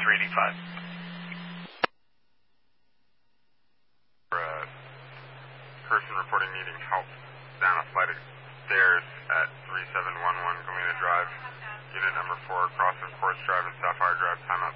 385. Person reporting needing help down a flight of stairs at 3711 Galena Drive, unit number 4, crossing Quartz Drive and Sapphire Drive, timeout